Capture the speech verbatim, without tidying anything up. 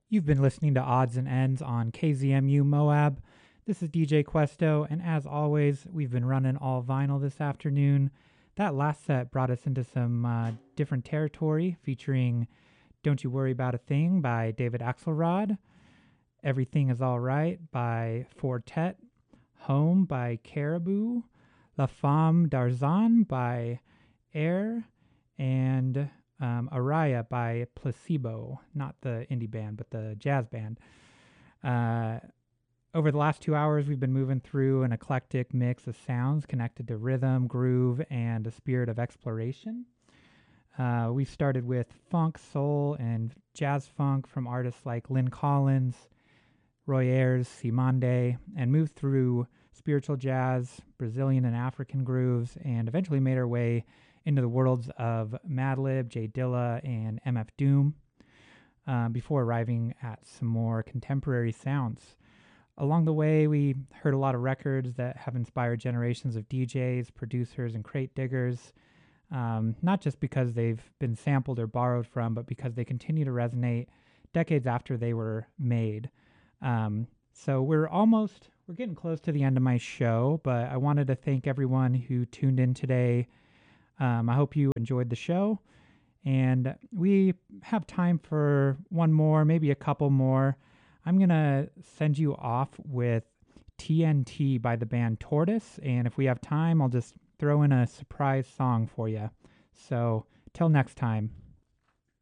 You've been listening to Odds and Ends on K Z M U Moab. This is D J Questo, and as always, we've been running all vinyl this afternoon. That last set brought us into some uh, different territory, featuring Don't You Worry About a Thing by David Axelrod, Everything Is All Right by Fortet, Home by Caribou, La Femme d'Arzan by Air, and um, Araya by Placebo, not the indie band, but the jazz band. Uh, over the last two hours, we've been moving through an eclectic mix of sounds connected to rhythm, groove, and a spirit of exploration. Uh, we started with funk, soul, and jazz funk from artists like Lynn Collins, Roy Ayers, Simande, and moved through spiritual jazz, Brazilian and African grooves, and eventually made our way into the worlds of Madlib, J Dilla, and M F Doom, uh, before arriving at some more contemporary sounds. Along the way, we heard a lot of records that have inspired generations of D Js, producers, and crate diggers, um, not just because they've been sampled or borrowed from, but because they continue to resonate decades after they were made. Um, so we're almost, we're getting close to the end of my show, but I wanted to thank everyone who tuned in today. Um, I hope you enjoyed the show, and we have time for one more, maybe a couple more. I'm going to send you off with T N T by the band Tortoise, and if we have time, I'll just throw in a surprise song for you. So, till next time.